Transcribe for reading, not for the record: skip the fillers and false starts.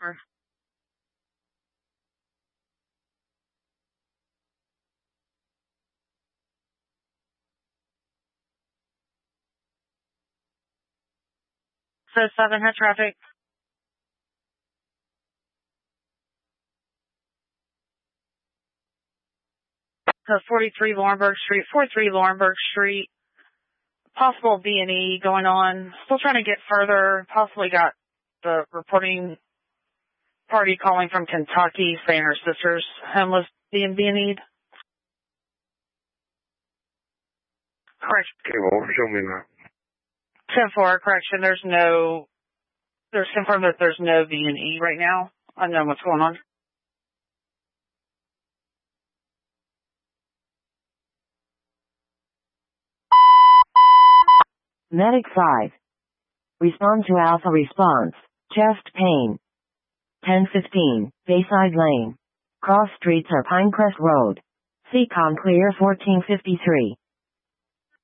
So 7 had traffic. So 43 Laurinburg Street, 43 Laurinburg Street. Possible B&E going on. Still trying to get further. Possibly got the reporting party calling from Kentucky saying her sister's home was being B&E'd. Correct. Okay, well, show me that. 10-4, correction. There's confirmed that there's no B&E right now. I know what's going on. Medic 5. Respond to Alpha response. Chest pain. 1015, Bayside Lane. Cross streets are Pinecrest Road. Seacon clear 1453.